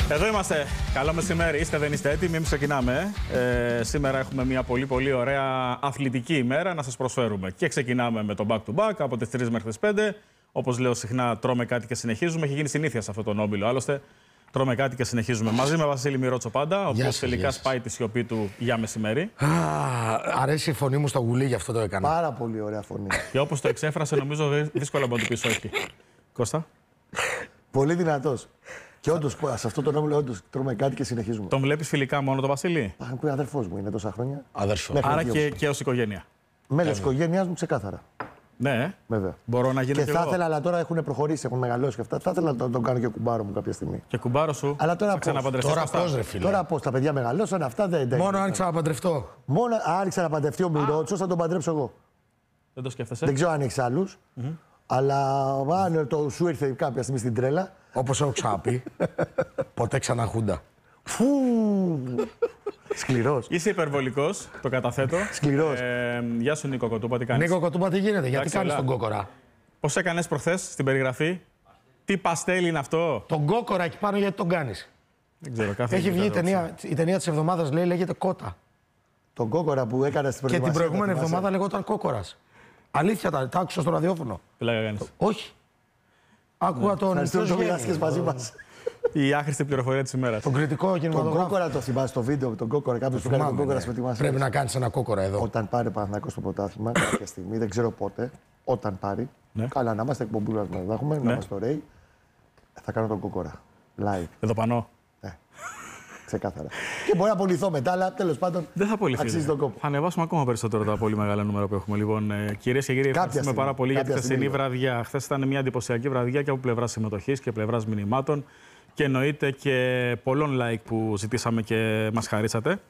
Εδώ είμαστε. Καλό μεσημέρι. Είστε, δεν είστε έτοιμοι? Εμείς ξεκινάμε. Σήμερα έχουμε μια πολύ ωραία αθλητική ημέρα να σας προσφέρουμε. Και ξεκινάμε με το back-to-back από τις 3 μέχρι τις 5. Όπως λέω συχνά, τρώμε κάτι και συνεχίζουμε. Έχει γίνει συνήθεια σε αυτό τον όμιλο. Άλλωστε, τρώμε κάτι και συνεχίζουμε. Μαζί με Βασίλη Μυρότσο πάντα, ο οποίος τελικά σπάει τη σιωπή του για μεσημέρι. Αρέσει η φωνή μου στο γουλί, γι' αυτό το έκανα. Πάρα πολύ ωραία φωνή. Και όπως το εξέφρασε, νομίζω δύσκολα να το πεις όχι. Κώστα. Πολύ δυνατός. Και όντως, σε αυτό το όμιλο, όντως τρώμε κάτι και συνεχίζουμε. Τον βλέπεις φιλικά μόνο τον Βασίλη? Είναι αδερφός μου, είναι τόσα χρόνια. Αδερφό. Άρα και ως οικογένεια. Μέλος της οικογένειάς μου, ξεκάθαρα. Ναι, βέβαια. Μπορώ να γίνω και θα ήθελα, αλλά τώρα έχουν προχωρήσει, έχουν μεγαλώσει και αυτά. Θα ήθελα να τον κάνω και κουμπάρο μου κάποια στιγμή. Και κουμπάρο σου. Αλλά τώρα θα ξαναπαντρευτείς? Τώρα πώς, ρε φίλε? Τώρα πώς, τα παιδιά μεγαλώσαν, αυτά δεν. Μόνο αν ξαναπαντρευτώ. Μόνο αν ξαναπαντρευτεί ο Μυρότσος, θα τον παντρέψω εγώ. Δεν το σκέφτεσαι? Δεν ξέρω αν έχει άλλους. Αλλά αν το σου ήρθε κάποια στιγμή στην τρέλα. Όπως έχω ξαναπεί, ποτέ ξανά χούντα. Φου! Σκληρός. Είσαι υπερβολικός, το καταθέτω. Σκληρός. Γεια σου, Νίκο Κοτούπα, τι κάνεις? Νίκο Κοτούπα, τι γίνεται, γιατί κάνεις τον κόκορα? Πώς έκανες προχθές στην περιγραφή? Τι παστέλι είναι αυτό? Τον κόκορα εκεί πάνω, γιατί τον κάνεις? Δεν ξέρω, κάθε Έχει βγει η ταινία της εβδομάδας, λέγεται Κότα. Τον κόκορα που έκανε στην Και την προηγούμενη εβδομάδα λεγόταν Κόκορας. Αλήθεια, τα άκουσα στο ραδιόφωνο. Τι λέγα κάνεις? Όχι. Άκουγα τον. Ευχαριστώ που μοιράστηκες μαζί μας. Η άχρηστη πληροφορία της ημέρας. Τον κριτικό Τον κινηματογράφο. κόκορα το θυμάσαι στο βίντεο, τον κόκορα. Κάποιος που κάνει τον κόκορα στο ετοιμάσαι. Πρέπει να κάνεις ένα κόκορα εδώ. Όταν πάρει Παναθηναϊκός το πρωτάθλημα, κάποια στιγμή, δεν ξέρω πότε, όταν πάρει. Ναι. Καλά, να είμαστε εκπομπούλα να έχουμε, να είμαστε ωραίοι. Θα κάνω τον κόκορα. Live. Εδώ πανώ. Ξεκάθαρα. Και μπορεί να απολυθώ μετά, αλλά τέλος πάντων. Δεν θα απολυθεί. Αξίζει τον κόπο. Θα ανεβάσουμε ακόμα περισσότερο τα πολύ μεγάλα νούμερα που έχουμε. Λοιπόν, κυρίες και κύριοι, ευχαριστούμε πάρα πολύ για τη χθεσινή βραδιά. Χθες ήταν μια εντυπωσιακή βραδιά και από πλευράς συμμετοχής και πλευράς μηνυμάτων. Και εννοείται και πολλών like που ζητήσαμε και μας χαρίσατε.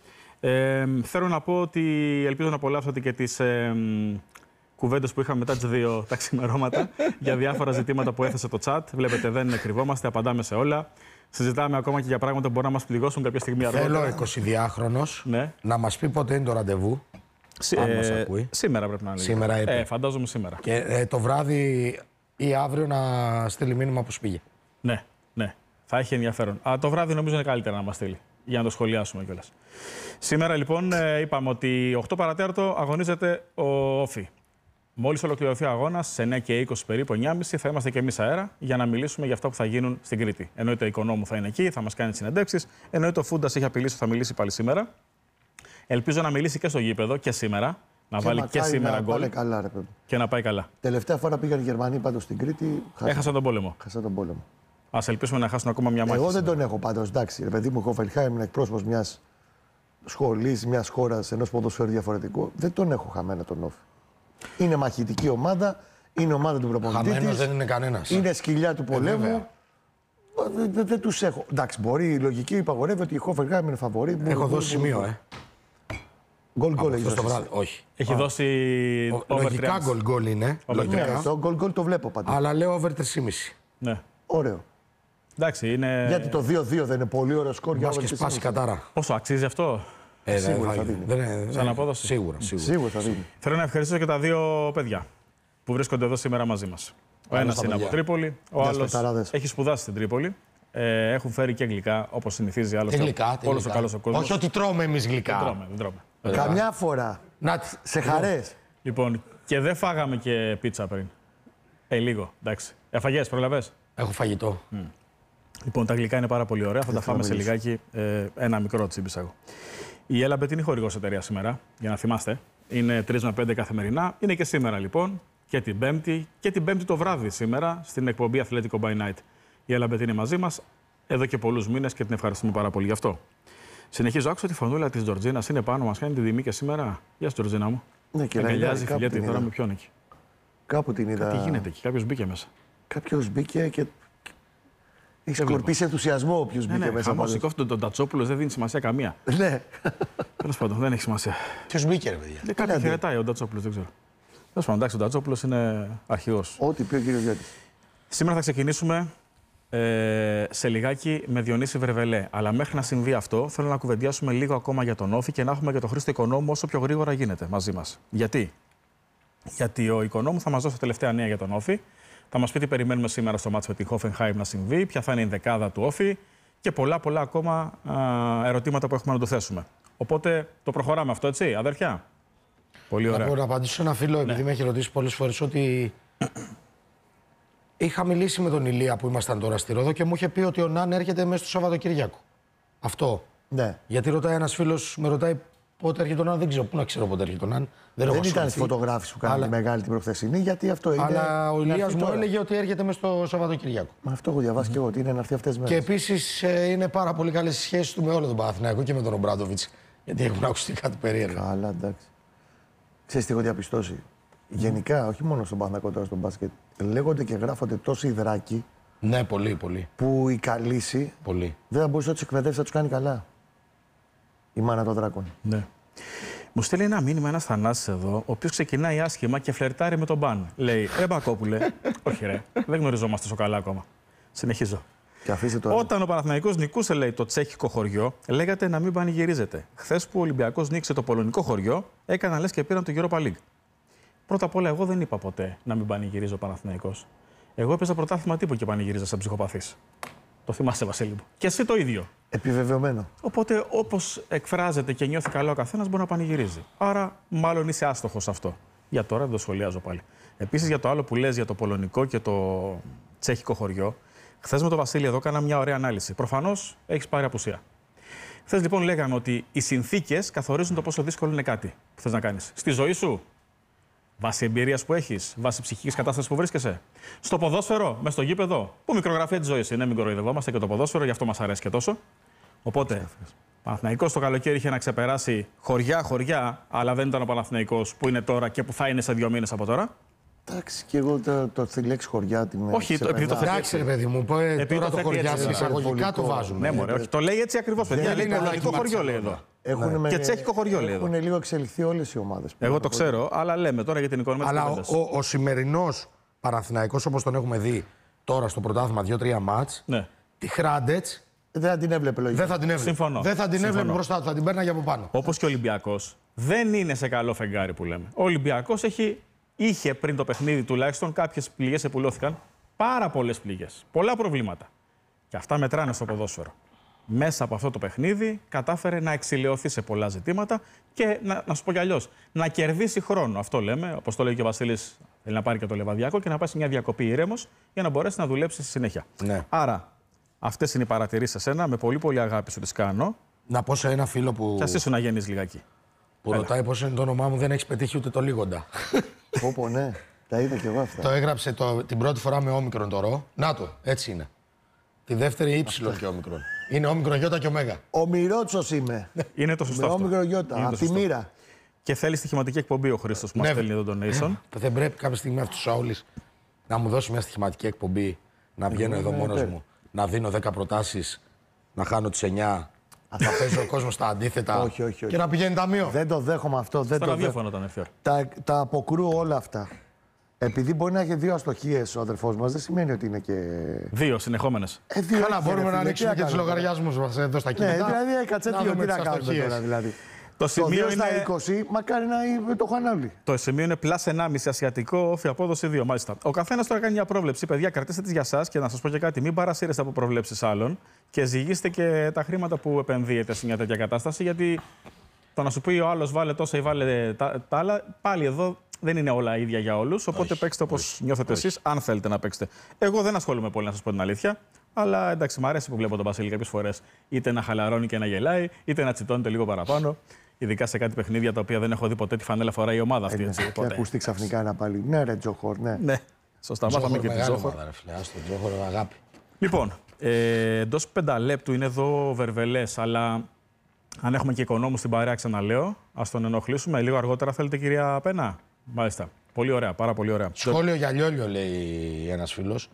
Θέλω να πω ότι ελπίζω να απολαύσατε και τις κουβέντες που είχαμε μετά τις 2 τα ξημερώματα για διάφορα ζητήματα που έθεσε το chat. Βλέπετε, δεν κρυβόμαστε, απαντάμε σε όλα. Συζητάμε ακόμα και για πράγματα που μπορούν να μας πληγώσουν κάποια στιγμή αργότερα. Θέλω 22χρονος να μας πει πότε είναι το ραντεβού. Αν μας ακούει. Σήμερα πρέπει να είναι. Σήμερα είπε. Φαντάζομαι σήμερα. Και το βράδυ ή αύριο να στείλει μήνυμα πώς πήγε. Ναι, ναι. Θα έχει ενδιαφέρον. Το βράδυ νομίζω είναι καλύτερα να μας στείλει για να το σχολιάσουμε κιόλας. Σήμερα λοιπόν είπαμε ότι 8 παρατέταρτο αγωνίζεται ο Όφη. Μόλις ολοκληρωθεί ο αγώνας, σε 9 και 20 περίπου, 9.30 θα είμαστε και εμείς αέρα για να μιλήσουμε για αυτά που θα γίνουν στην Κρήτη. Εννοείται η Οικονόμου θα είναι εκεί, θα μας κάνει συνεντεύξεις. Εννοείται ο Φούντας έχει απειλήσει ότι θα μιλήσει πάλι σήμερα. Ελπίζω να μιλήσει και στο γήπεδο και σήμερα. Να βάλει και σήμερα γκολ. Και να πάει καλά. Τελευταία φορά πήγαν οι Γερμανοί πάντως στην Κρήτη. Έχασαν τον πόλεμο. Ας ελπίσουμε να χάσουν ακόμα μια μάχη. Εγώ δεν τον έχω πάντως. Εντάξει, ρε παιδί μου, ο Χόφενχάιμ είναι εκπρόσωπος μιας σχολής, μιας χώρας, ενός ποδοσφαίρου διαφορετικού. Δεν τον έχω χαμένο τον Όφη. Είναι μαχητική ομάδα, είναι ομάδα του προπονητή. Χαμένος δεν είναι κανένας. Είναι σκυλιά του πολέμου. Δεν τους έχω. Εντάξει, μπορεί η λογική υπαγορεύει ότι η Χόφενχάιμ είναι φαβορί. Έχω δώσει σημείο, Γκολ έχει το βράδυ. Όχι. Έχει δώσει. Λογικά γκολ είναι. Το γκολ το βλέπω πάντα. Αλλά λέω over 3,5. Ναι. Ωραίο. Εντάξει, είναι. Γιατί το 2-2 δεν είναι πολύ ωραίο σκορ για να σπάσει κατάρα. Πόσο αξίζει αυτό? Σίγουρα θα δίνει. Σαν απόδοση. Σίγουρα θα δίνει. Θέλω να ευχαριστήσω και τα 2 παιδιά που βρίσκονται εδώ σήμερα μαζί μας. Ο ένας είναι από Τρίπολη, ο άλλος έχει σπουδάσει στην Τρίπολη. Έχουν φέρει και γλυκά, όπως συνηθίζει άλλωστε. Γλυκά, όλος ο καλός ο κόσμος. Όχι ότι τρώμε εμείς γλυκά. Δεν τρώμε. Καμιά φορά. Σε χαρές. Λοιπόν, και δεν φάγαμε και πίτσα πριν. Λίγο, εντάξει. Έφαγες, προλαβες? Έχω φαγητό. Λοιπόν, τα γλυκά είναι πάρα πολύ ωραία. Θα τα φάμε σε λιγάκι. Ένα μικρό τσίμπησα εγώ. Η Έλαμπετ είναι χορηγός εταιρεία σήμερα, για να θυμάστε. Είναι 3 με 5 καθημερινά. Είναι και σήμερα λοιπόν, και την Πέμπτη, και την Πέμπτη το βράδυ σήμερα, στην εκπομπή Atletico by Night. Η Έλαμπετ είναι μαζί μας εδώ και πολλούς μήνες και την ευχαριστούμε πάρα πολύ γι' αυτό. Συνεχίζω, άκουσα τη φωνούλα της Τζορτζίνας, είναι πάνω μας, κάνει τη τιμή και σήμερα. Γεια σου, Τζορτζίνα μου. Ναι, και αγκαλιάζει φιλιέτη τώρα με ποιον εκεί. Κάπου την είδα. Τι γίνεται εκεί, κάποιος μπήκε μέσα. Κάποιος μπήκε και. Έχει σκορπίσει ενθουσιασμό όποιος μπήκε μέσα. Χαμός, σηκώθηκε τον Τατσόπουλος, δεν δίνει σημασία καμία. Ναι. Τέλος πάντων, δεν έχει σημασία. Ποιος μπήκε, ρε παιδιά? Κάποιοι χαιρετάει ο Τατσόπουλος, δεν ξέρω. Τέλος πάντων, εντάξει, ο Τατσόπουλος είναι αρχηγός. Ό,τι πει ο κύριος Γιώτης. Σήμερα θα ξεκινήσουμε σε λιγάκι με Διονύση Βρεβελέ. Αλλά μέχρι να συμβεί αυτό, θέλω να κουβεντιάσουμε λίγο ακόμα για τον Όφη και να έχουμε και τον Χρήστο Οικονόμου όσο πιο γρήγορα γίνεται μαζί μας. Γιατί ο Οικονόμου θα μας δώσει τα τελευταία νέα για τον Όφη. Θα μας πει τι περιμένουμε σήμερα στο μάτς με τη Hoffenheim να συμβεί, ποια θα είναι η δεκάδα του Όφη και πολλά ακόμα ερωτήματα που έχουμε να το θέσουμε. Οπότε το προχωράμε αυτό, έτσι, αδέρφια. Πολύ ωραία. Να απαντήσω σε ένα φίλο, επειδή με έχει ρωτήσει πολλές φορές, ότι είχα μιλήσει με τον Ηλία που ήμασταν τώρα στη Ρόδο και μου είχε πει ότι ο Ναν έρχεται μέσα στο Σαββατοκύριακο. Αυτό. Ναι. Γιατί ρωτάει ένας φίλος, με ρωτάει πότε έρχεται ο Ναν, δεν ξέρω. Πού να ξέρω πότε έρχεται ο Ναν. Δεν ήταν στη φωτογράφηση που κάνανε μεγάλη την προχθεσινή, γιατί αυτό είναι. Αλλά ο Ηλίας μου έλεγε ότι έρχεται μέσα στο Σαββατοκύριακο. Μα αυτό έχω διαβάσει και εγώ, ότι είναι να έρθει αυτές τις μέρες. Και επίσης είναι πάρα πολύ καλές οι σχέσεις του με όλο τον Παναθηναϊκό και με τον Ομπράντοβιτς. Γιατί έχουν ακουστεί κάτι περίεργο. Καλά, εντάξει. Ξέρεις τι έχω διαπιστώσει. Γενικά, όχι μόνο στον Παναθηναϊκό τώρα στον μπάσκετ, λέγονται και γράφονται τόσοι υδράκοι. Ναι, πολύ. Που η καλύση δεν θα μπορούσε να του εκπαιδεύσει, να του κάνει καλά. Η μάνα των δράκων. Ναι. Μου στέλνει ένα μήνυμα ένας Θανάσης εδώ, ο οποίος ξεκινάει άσχημα και φλερτάρει με τον Μπαν. Λέει: Μπακόπουλε, όχι ρε, δεν γνωριζόμαστε τόσο καλά ακόμα. Συνεχίζω. Όταν ο Παναθηναϊκός νικούσε, λέει, το τσέχικο χωριό, λέγατε να μην πανηγυρίζετε. Χθες που ο Ολυμπιακός νίκησε το πολωνικό χωριό, έκαναν λες και πήραν το Europa League. Πρώτα απ' όλα, εγώ δεν είπα ποτέ να μην πανηγυρίζω ο Παναθηναϊκός. Εγώ έπαιζα πρωτάθλημα τύπου και πανηγυρίζα σαν ψυχοπαθής. Το θυμάσαι, Βασίλη μου. Και εσύ το ίδιο. Επιβεβαιωμένο. Οπότε, όπως εκφράζεται και νιώθει καλά ο καθένας, μπορεί να πανηγυρίζει. Άρα, μάλλον είσαι άστοχος σε αυτό. Για τώρα δεν το σχολιάζω πάλι. Επίσης, για το άλλο που λες για το πολωνικό και το τσέχικο χωριό, χθες με τον Βασίλη εδώ έκανα μια ωραία ανάλυση. Προφανώς έχεις πάρει απουσία. Χθες λοιπόν λέγαμε ότι οι συνθήκες καθορίζουν το πόσο δύσκολο είναι κάτι που θες να κάνεις. Στη ζωή σου, βάσει εμπειρίας που έχεις, βάσει ψυχικής κατάστασης που βρίσκεσαι. Στο ποδόσφαιρο, μες στο γήπεδο, που μικρογραφία της ζωής είναι, μην κοροϊδευόμαστε και το ποδόσφαιρο, γι' αυτό μας αρέσει και τόσο. Οπότε, Παναθηναϊκός το καλοκαίρι είχε να ξεπεράσει χωριά, αλλά δεν ήταν ο Παναθηναϊκός που είναι τώρα και που θα είναι σε 2 μήνες από τώρα. Εντάξει, και εγώ τη λέξη χωριά την. Όχι, επειδή το θέτει. Εντάξει, ρε παιδί μου, τώρα το χωριά σε εισαγωγικά το βάζουμε. Ναι, μωρέ, όχι. Το λέει έτσι ακριβώς, παιδιά. Λέει πολωνικό χωριό, λέει εδώ. Και τσέχικο χωριό, λέει εδώ. Έχουν λίγο εξελιχθεί όλες οι ομάδες. Εγώ το ξέρω, αλλά λέμε τώρα για την εικόνα μας. Αλλά ο σημερινός Παναθηναϊκός, όπως τον έχουμε δει τώρα στο πρωτάθλημα 2-3 μάτς, τη Χράντετς. Δεν θα την έβλεπε λογικά. Συμφωνώ. Δεν θα την έβλεπε μπροστά του, θα την παίρναγε από πάνω. Όπως και ο Ολυμπιακός δεν είναι σε καλό φεγγάρι που λέμε. Ο Ολυμπιακός είχε πριν το παιχνίδι τουλάχιστον κάποιες πληγές επουλώθηκαν. Πάρα πολλές πληγές. Πολλά προβλήματα. Και αυτά μετράνε στο ποδόσφαιρο. Μέσα από αυτό το παιχνίδι κατάφερε να εξηλαιωθεί σε πολλά ζητήματα και να σου πω κι αλλιώς, να κερδίσει χρόνο. Αυτό λέμε, όπως το λέει και ο Βασίλης, θέλει να πάρει και το Λεβαδιακό και να πάει σε μια διακοπή ηρέμος για να μπορέσει να δουλέψει στη συνέχεια. Ναι. Άρα, αυτές είναι οι παρατηρήσεις σε σένα, με πολύ πολύ αγάπη σου τις κάνω. Να πω σε ένα φίλο που. Κι ας ήσουν να γεννείς λιγάκι. Που ρωτάει πώς είναι το όνομά μου, δεν έχει πετύχει ούτε το λίγοντα. Πω, ναι. Τα είδα κι εγώ αυτά. Το έγραψε την πρώτη φορά με όμικρον το ρο. Να το, έτσι είναι. Τη δεύτερη ύψιλον και όμικρον. Είναι όμικρον γιώτα και ωμέγα. Ο Μυρότσος είμαι. Είναι το σωστό. Με όμικρον γιώτα. Από τη μοίρα. Και θέλει στοιχηματική εκπομπή ο Χρήστος που μας στέλνει εδώ τον donation. Δεν πρέπει κάποια στιγμή αυτός ο Σάουλης να μου δώσει μια στοιχηματική εκπομπή, να βγαίνω εδώ μόνος μου, να δίνω 10 προτάσεις, να χάνω τις 9. Θα παίζει ο κόσμος στα αντίθετα. Όχι. Και να πηγαίνει ταμείο. Δεν το δέχομαι αυτό. Στο ραδιόφωνο όταν έρθει. Τα αποκρούω όλα αυτά. Επειδή μπορεί να έχει 2 αστοχίες ο αδερφός μας, δεν σημαίνει ότι είναι και. 2 συνεχόμενες. Καλά, μπορούμε να ανοίξουμε και τους λογαριασμούς μας εδώ στα κινητά. Ναι, δηλαδή κάτσε τι να κάνουμε τώρα δηλαδή. Το σημείο είναι. Στα 20, μακάρι να το είχαν όλοι. Το σημείο είναι +1,5 ασιατικό, όφη απόδοση 2. Μάλιστα. Ο καθένας τώρα κάνει μια πρόβλεψη. Παιδιά, κρατήστε τις για σας και να σας πω και κάτι. Μην παρασύρεστε από προβλέψεις άλλων και ζυγίστε και τα χρήματα που επενδύετε σε μια τέτοια κατάσταση. Γιατί το να σου πει ο άλλος βάλε τόσα ή βάλε τα άλλα, πάλι εδώ δεν είναι όλα ίδια για όλους. Οπότε παίξτε όπως νιώθετε εσείς, αν θέλετε να παίξετε. Εγώ δεν ασχολούμαι πολύ, να σας πω την αλήθεια. Αλλά εντάξει, μου αρέσει που βλέπω τον Βασίλη κάποιες φορές είτε να χαλαρώνει και να γελάει, είτε να τσιτώνεται λίγο παραπάνω. Ειδικά σε κάτι παιχνίδια τα οποία δεν έχω δει ποτέ τη φανέλα φοράει η ομάδα αυτή. Έτσι, και ακούστηκε ξαφνικά ένα πάλι. Ναι, ρε Τζοχόρ, ναι. Ναι, σωστά. Μάθαμε και την Τζοχόρ. Τζοχόρ, αγάπη. Λοιπόν, εντός 5 λεπτού είναι εδώ ο Βερβελές, αλλά αν έχουμε και οικονόμους στην παρέα, ξαναλέω, ας τον ενοχλήσουμε. Λίγο αργότερα θέλετε, κυρία Πένα. Μάλιστα. Πολύ ωραία, πάρα πολύ ωραία. Σχόλιο για Λιόλιο, λέει ένας φίλος.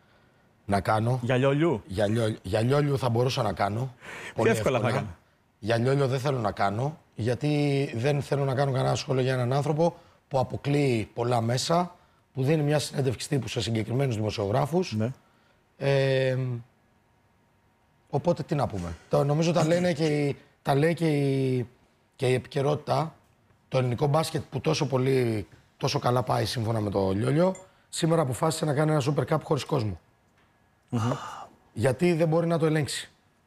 Να κάνω. Για Λιόλιου. Για Λιόλιου θα μπορούσα να κάνω. Πιο εύκολα θα έκανα. Για Λιόλιο δεν θέλω να κάνω, γιατί δεν θέλω να κάνω κανένα σχόλιο για έναν άνθρωπο που αποκλείει πολλά μέσα, που δίνει μια συνέντευξη τύπου σε συγκεκριμένους δημοσιογράφους. Ναι. Οπότε τι να πούμε. Νομίζω τα λέει και η επικαιρότητα. Το ελληνικό μπάσκετ που τόσο καλά πάει σύμφωνα με το Λιόλιο, σήμερα αποφάσισε να κάνει ένα Super Cup χωρίς κόσμο. Γιατί δεν μπορεί να το ελέγξει.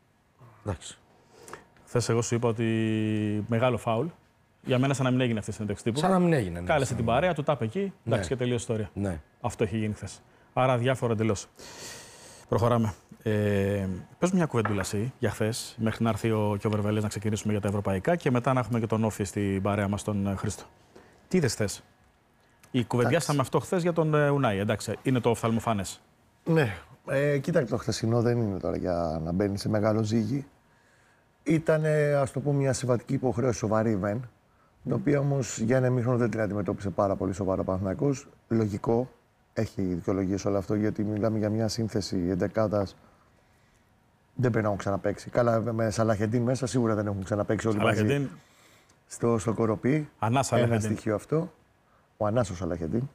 Εντάξει. Χθες εγώ σου είπα ότι μεγάλο φάουλ. Για μένα σαν να μην έγινε αυτή η συνέντευξη τύπου. Σαν να μην έγινε. Ναι, κάλεσε την παρέα, του τάπε εκεί. Εντάξει, και τελείωσε η ιστορία. Ναι. Αυτό έχει γίνει χθες. Άρα διάφορο εντελώς. Προχωράμε. Πες μια κουβεντούλα εσύ για χθες, μέχρι να έρθει και ο Βερβελές να ξεκινήσουμε για τα ευρωπαϊκά και μετά να έχουμε και τον Όφη στην παρέα μας τον Χρήστο. Τι είδες χθες? Κουβεντιάσαμε αυτό χθες για τον Ουνάι, εντάξει, είναι το οφθαλμοφανές. Ναι, κοίταξε, το χθεσινό δεν είναι τώρα για να μπαίνει σε μεγάλο ζύγι. Ήταν, ας το πούμε, μια συμβατική υποχρέωση σοβαρή μεν, την οποία όμως για ένα ημίχρονο δεν την αντιμετώπισε πάρα πολύ σοβαρά ο Παναθηναϊκός. Λογικό, έχει δικαιολογίες όλο αυτό, γιατί μιλάμε για μια σύνθεση εντεκάδας. Δεν πρέπει να έχουν ξαναπαίξει. Καλά, με Σαλαχεντίν μέσα σίγουρα δεν έχουν ξαναπαίξει όλοι μαζί. Στο Κοροπή. Ένα στοιχείο αυτό. Ο Ανάσος Σαλαχεντίν.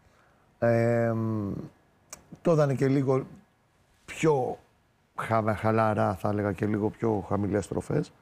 Το είδανε και λίγο πιο χαλαρά, θα έλεγα, και λίγο πιο χαμηλές στροφές.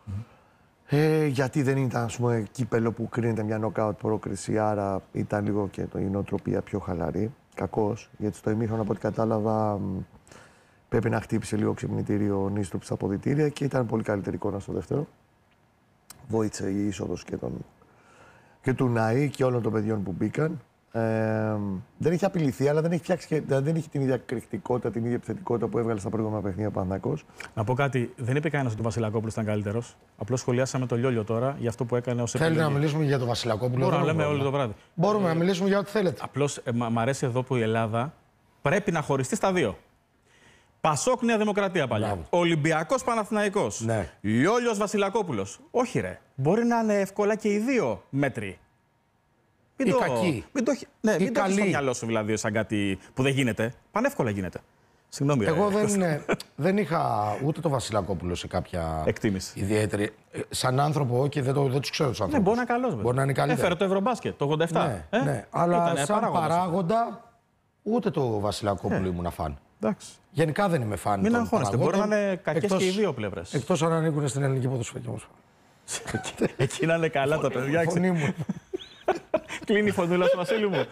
Γιατί δεν ήταν, ας πούμε, κύπελο που κρίνεται μια νοκάουτ πρόκριση, άρα ήταν λίγο και η νοοτροπία πιο χαλαρή. Κακώς, γιατί στο ημίχρονο, από ό,τι κατάλαβα, πρέπει να χτύπησε λίγο ξυπνητήριο ο Νίστροπ στα αποδυτήρια και ήταν πολύ καλύτερη εικόνα στο δεύτερο. Βοήθησε η είσοδος και του Ναΐ και όλων των παιδιών που μπήκαν. Δεν έχει απειληθεί, αλλά δεν έχει φτιάξει και δεν έχει την ίδια κρυκτικότητα, την ίδια επιθετικότητα που έβγαλε στα προηγούμενα παιχνίδια ο Παναθηναϊκός. Να πω κάτι, δεν είπε κανένας ότι ο Βασιλακόπουλος ήταν καλύτερος. Απλώς σχολιάσαμε το Λιόλιο τώρα για αυτό που έκανε ως επιλογή. Θέλετε να μιλήσουμε για τον Βασιλακόπουλο? Μπορούμε να λέμε όλο το βράδυ. Μπορούμε να μιλήσουμε για ό,τι θέλετε. Απλώς μ' αρέσει εδώ που η Ελλάδα πρέπει να χωριστεί στα δύο. Πασόκ Νέα Δημοκρατία παλιά. Ολυμπιακός Παναθηναϊκός. Ναι. Λιόλιος Βασιλακόπουλος. Όχι ρε. Μπορεί να είναι εύκολα και οι δύο μέτροι. Μην το έχεις στο μυαλό σου δηλαδή σαν κάτι που δεν γίνεται. Πανεύκολα γίνεται. Συγγνώμη. Εγώ δεν είχα ούτε το Βασιλακόπουλο σε κάποια εκτίμηση ιδιαίτερη. Σαν άνθρωπο, και δεν τους ξέρω τους άνθρωπους. Ναι, μπορεί να είναι καλός. Μπορεί να είναι καλύτερο. Έφερε το Ευρωμπάσκετ το 87. Ναι, αλλά σαν παράγοντα ούτε το Βασιλακόπουλο ήμουν φαν. Εντάξει. Γενικά δεν είμαι φαν. Μην αγχώνεστε. Μπορεί να είναι κακές και οι δύο πλευρές. Εκτός αν ανήκουν στην ελληνική ποδοσφαιρική όμως. Εκεί να είναι καλά τα παιδιά. Φωνή μου. Κλείνει η φωνούλα του Βασίλη μου.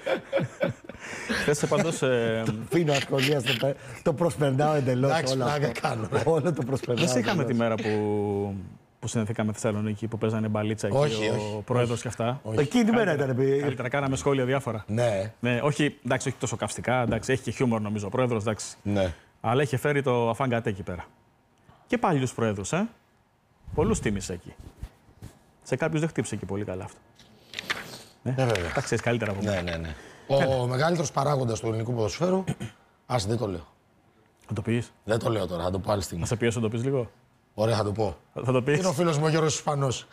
Θες πάντως... Φύνω ασχολία, το προσπερνάω εντελώς. Εντάξει, πλάκα κάνω. Όλο το προσπερνάω. Δεν είχαμε τη μέρα που συνδεθήκαμε στη Θεσσαλονίκη, που παίζανε μπαλίτσα και ο πρόεδρος και αυτά. Εκείνη τη μέρα ήταν. Καλύτερα, κάναμε σχόλια διάφορα. Ναι. Όχι τόσο καυστικά, εντάξει, έχει και χιούμορ νομίζω ο πρόεδρος, εντάξει. Ναι. Αλλά είχε φέρει το αφάνγκατέ εκεί πέρα. Και παλιούς πρόεδρους, πολλούς τίμησε εκεί. Σε κάποιους δεν χτύπησε και πολύ καλά αυτό. Ναι, βέβαια. Τα ξέρεις καλύτερα από μένα. Ναι. Ο μεγαλύτερος παράγοντας του ελληνικού ποδοσφαίρου, δεν το λέω. Θα το πεις? Δεν το λέω τώρα, θα το πω άλλη στιγμή. Θα σε πιέσω να το πεις λίγο? Ωραία, θα το πω. Θα το πεις? Είναι ο φίλος μου ο Γιώργος Ισπανός.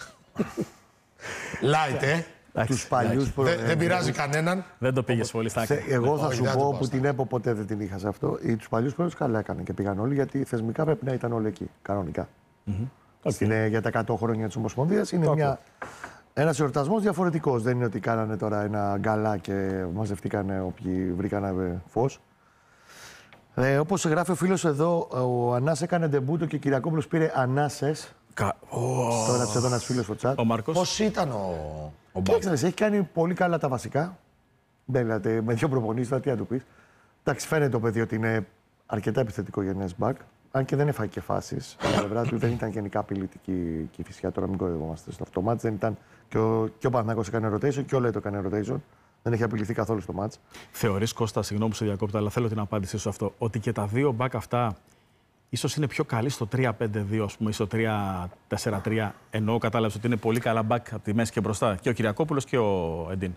Light, Τους παλιούς δεν πειράζει κανέναν. Δεν το πήγες πολύ στα άκρα. Εγώ θα σου πω που την ΕΠΟ ποτέ δεν την είχα σε αυτό. Τους παλιούς πρόεδρους καλά έκαναν και πήγαν όλοι, γιατί θεσμικά πρέπει να ήταν όλοι εκεί, κανονικά. Για τα 100 χρόνια της Ομοσπονδίας είναι ένας εορτασμός διαφορετικός. Δεν είναι ότι κάνανε τώρα ένα γκαλά και μαζευτήκανε όποιοι βρήκανε φως. Όπως γράφει ο φίλος εδώ, ο Ανάς έκανε ντεμπούτο και ο Κυριακόπουλος πήρε ανάσες. Το έγραψε εδώ ένας φίλος στο chat. Ο Μάρκος. Πώς ήταν ο Μπάκ? Έχει κάνει πολύ καλά τα βασικά. Δηλαδή, με δύο προπονήσεις, τι να του πεις. Εντάξει, φαίνεται το παιδί ότι είναι αρκετά επιθετικό γενναίες μπακ. Αν και δεν έφαγε και φάσεις. Από την πλευρά του δεν ήταν γενικά απειλητική και η φυσιά. Τώρα μην κοροϊδευόμαστε στο αυτό μάτς. Δεν ήταν... Και ο Παναθηναϊκός έκανε rotation και ο Λέτο έκανε rotation. Δεν έχει απειληθεί καθόλου στο μάτς. Θεωρείς, Κώστα, συγγνώμη που σε διακόπτω, αλλά θέλω την απάντησή σου αυτό, ότι και τα δύο μπακ αυτά ίσως είναι πιο καλοί στο 3-5-2, ας πούμε, ή στο 3-4-3. Ενώ κατάλαβες ότι είναι πολύ καλά μπακ από τη μέση και μπροστά. Και ο Κυριακόπουλος και ο Εντίν.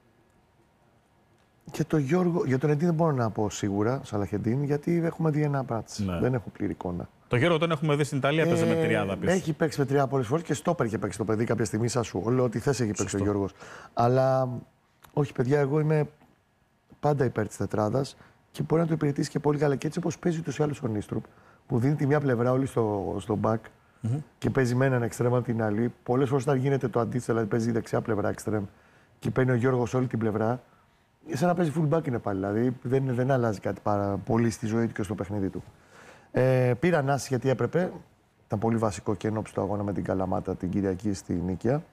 Και το Γιώργο, για τον Εντίν δεν μπορώ να πω σίγουρα, Σαλαχεντίν, γιατί έχουμε δει ένα μάτς. Ναι. Δεν έχω πλήρη εικόνα. Το Γιώργο τον έχουμε δει στην Ιταλία, παίζει με τριάδα πίσω. Έχει παίξει με τρία πολλές φορές και στόπερ είχε παίξει το παιδί κάποια στιγμή, σαν σου. Όλο ό,τι θες έχει παίξει ο Γιώργος. Αλλά όχι, παιδιά, εγώ είμαι πάντα υπέρ της τετράδας και μπορεί να το υπηρετήσει και πολύ καλά. Και έτσι όπως παίζει ούτως ή άλλως ο Νίστρουπ, που δίνει τη μία πλευρά όλοι στο back και παίζει με έναν εξτρέμ από την άλλη. Πολλές φορές όταν γίνεται το αντίθετο, δηλαδή παίζει δεξιά πλευρά εξτρέμ και παίρνει ο Γιώργος όλη την πλευρά. Σαν να παίζει full back είναι πάλι. Δηλαδή δεν αλλάζει κάτι πάρα πολύ στη ζωή του και στο παιχνίδι του. Πήρα ανάση γιατί έπρεπε. Ήταν πολύ βασικό και ενόψει το αγώνα με την Καλαμάτα την Κυριακή στη Νίκαια.